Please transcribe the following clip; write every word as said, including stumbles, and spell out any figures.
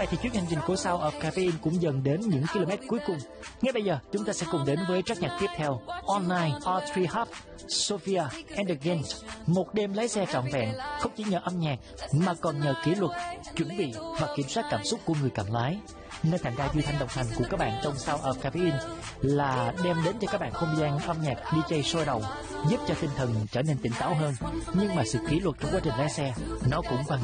thì chuyến hành trình của Sound of Caffeine cũng dần đến những km cuối cùng. Ngay bây giờ, chúng ta sẽ cùng đến với track nhạc tiếp theo, All Night, All Three Half, Sophia and Again. Một đêm lái xe trọn vẹn, không chỉ nhờ âm nhạc mà còn nhờ kỷ luật, chuẩn bị và kiểm soát cảm xúc của người cầm lái. Nên thành ra Duy Thanh đồng hành cùng các bạn trong Sound of Caffeine là đem đến cho các bạn không gian âm nhạc đê gi sôi đầu, giúp cho tinh thần trở nên tỉnh táo hơn. Nhưng mà sự kỷ luật trong quá trình lái xe nó cũng quan